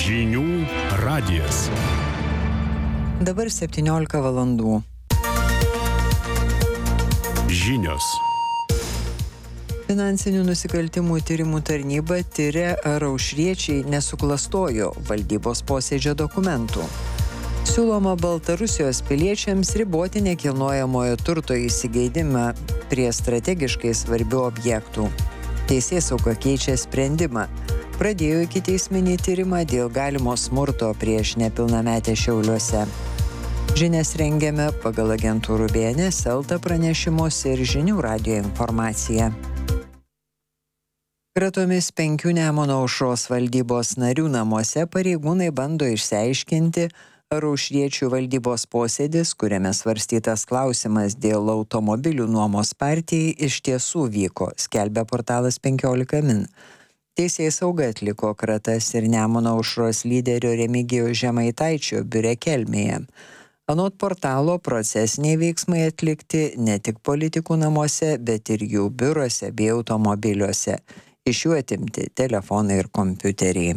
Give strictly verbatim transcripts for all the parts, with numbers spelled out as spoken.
Žinių radijas. Dabar septyniolika valandų. Žinios. Finansinių nusikaltimų tyrimų tarnyba tiria, ar aušriečiai nesuklastojo valdybos posėdžio dokumentų. Siūloma Baltarusijos piliečiams riboti nekilnojamojo turto įsigeidimą prie strategiškai svarbių objektų. Teisėsauga keičia sprendimą. Pradėjo ikiteisminį tyrimą dėl galimo smurto prieš nepilnametę Šiauliuose. Žinias rengiame pagal agentūrų B N S, Elta pranešimus ir Žinių radijo informaciją. Kratomis penkių Nemuno aušros valdybos narių namuose pareigūnai bando išsiaiškinti, ar aušriečių valdybos posėdis, kuriame svarstytas klausimas dėl automobilių nuomos partijai, iš tiesų vyko, skelbia portalas penkiolika min. Teisėsauga atliko kratas ir Nemuno aušros lyderio Remigijaus Žemaitaičio biure Kelmėje. Anot portalo, procesiniai veiksmai atlikti ne tik politikų namuose, bet ir jų biuruose bei automobiliuose. Iš jų atimti telefonai ir kompiuteriai.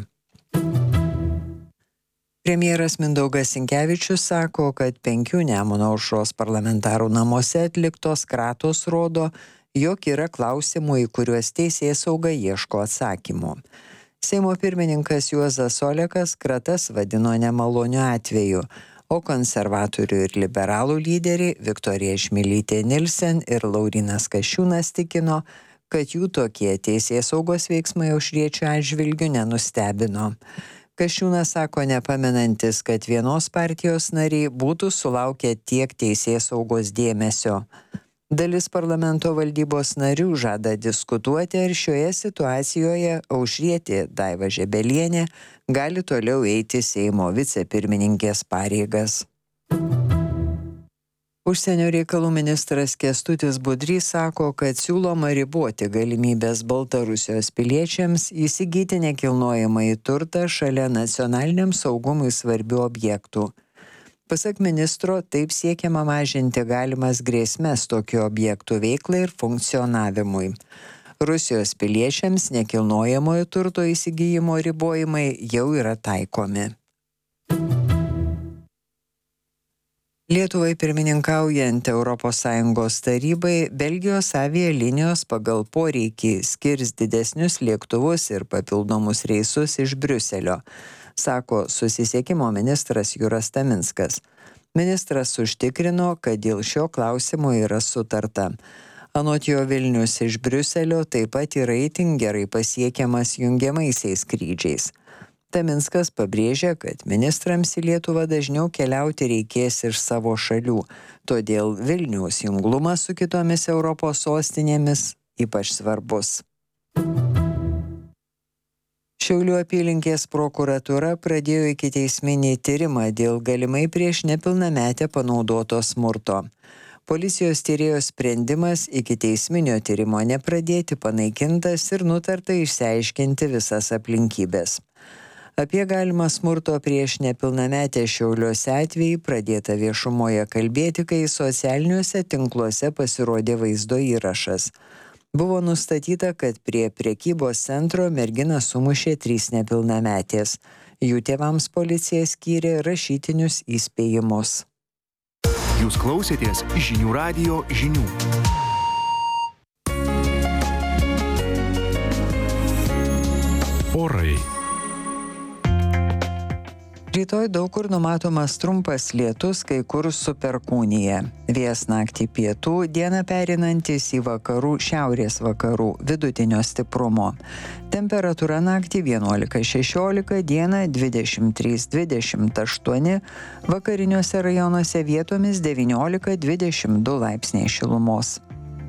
Premjeras Mindaugas Sinkevičius sako, kad penkių Nemuno aušros parlamentarų namuose atliktos kratos rodo, jog yra klausimų, į kuriuos teisėsauga ieško atsakymų. Seimo pirmininkas Juozas Olekas kratas vadino nemaloniu atveju, o konservatorių ir liberalų lyderiai Viktorija Čmilytė Nilsen ir Laurynas Kasčiūnas tikino, kad jų tokie teisėsaugos veiksmai aušriečių atžvilgiu nenustebino. Kasčiūnas sako nepamenantis, kad vienos partijos nariai būtų sulaukę tiek teisėsaugos dėmesio. Dalis parlamento valdybos narių žada diskutuoti, ar šioje situacijoje aušrietė Daiva Žebelienė gali toliau eiti Seimo vicepirmininkės pareigas. Užsienio reikalų ministras Kęstutis Budrys sako, kad siūloma riboti galimybės Baltarusijos piliečiams įsigyti nekilnojamąjį turtą šalia nacionaliniam saugumui svarbių objektų. Pasak ministro, taip siekiama mažinti galimas grėsmes tokių objektų veiklai ir funkcionavimui. Rusijos piliečiams nekilnojamojo turto įsigijimo ribojimai jau yra taikomi. Lietuvai pirmininkaujant Europos Sąjungos tarybai, Belgijos avialinijos pagal poreikį skirs didesnius lėktuvus ir papildomus reisus iš Briuselio, sako susisiekimo ministras Juras Taminskas. Ministras užtikrino, kad dėl šio klausimo yra sutarta. Anot jo, Vilnius iš Briuselio taip pat yra itin gerai pasiekiamas jungiamaisiais skrydžiais. Taminskas pabrėžia, kad ministrams į Lietuvą dažniau keliauti reikės iš savo šalių, todėl Vilniaus junglumas su kitomis Europos sostinėmis ypač svarbus. Šiaulių apylinkės prokuratūra pradėjo ikiteisminį tyrimą dėl galimai prieš nepilnametę panaudoto smurto. Policijos tyrėjo sprendimas ikiteisminio tyrimo nepradėti panaikintas ir nutarta išsiaiškinti visas aplinkybės. Apie galimą smurto prieš nepilnametę Šiauliuose atvejį pradėta viešumoje kalbėti, kai socialiniuose tinkluose pasirodė vaizdo įrašas. Buvo nustatyta, kad prie prekybos centro merginą sumušė trys nepilnametės. Jų tėvams policija skyrė rašytinius įspėjimus. Jūs klausėtės Žinių radijo žinių. Orai. Rytoj daug kur numatomas trumpas lietus, kai kur su perkūnija. Vėjas naktį pietų, dieną pereinantis į vakarų šiaurės vakarų vidutinio stiprumo. Temperatūra naktį vienuolika šešiolika, dieną dvidešimt trys dvidešimt aštuoni, vakariniuose rajonuose vietomis devyniolika dvidešimt du laipsniai šilumos.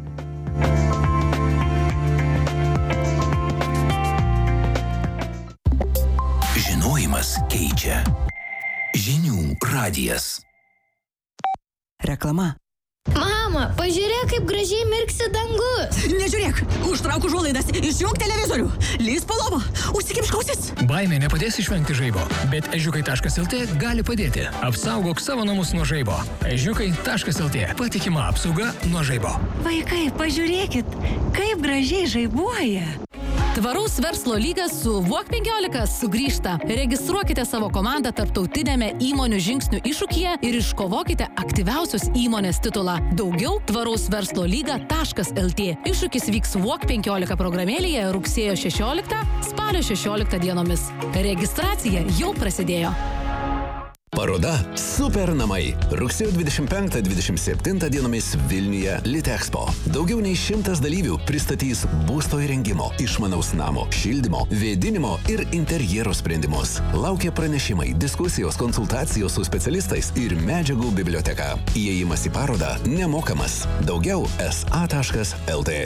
Žinojimas keičia. Žinių radijas. Reklama. Mama, pažiūrėk, kaip gražiai mirksi dangus. Nežiūrėk, užtrauk užuolaidas, išjunk televizorių, lįsk po lovą, užsikimšk ausis. Baimė nepadės išvengti žaibo, bet ežiukai taškas el tė gali padėti. Apsaugok savo namus nuo žaibo. ežiukai taškas el tė. Patikima apsauga nuo žaibo. Vaikai, pažiūrėkit, kaip gražiai žaibuoja. Tvaraus verslo lygas su Walk penkiolika sugrįžta. Registruokite savo komandą tarptautinėme įmonių žingsnių iššūkyje ir iškovokite aktyviausios įmonės titulą. Daugiau tvaraus verslo lyga taškas lt. Iššūkis vyks Walk penkiolika programėlėje rugsėjo šešioliktą, spalio šešioliktą dienomis. Registracija jau prasidėjo. Paroda Super namai. Rugsėjo dvidešimt penktą dvidešimt septintą dienomis Vilniuje Litexpo. Daugiau nei šimtas dalyvių pristatys būsto įrengimo, išmanaus namo, šildymo, vėdinimo ir interjero sprendimus. Laukia pranešimai, diskusijos, konsultacijos su specialistais ir medžiagų biblioteka. Įėjimas į parodą nemokamas. Daugiau es a taškas lt.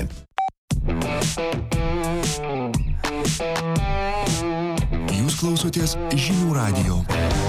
Jūs klausotės Žinių radijo.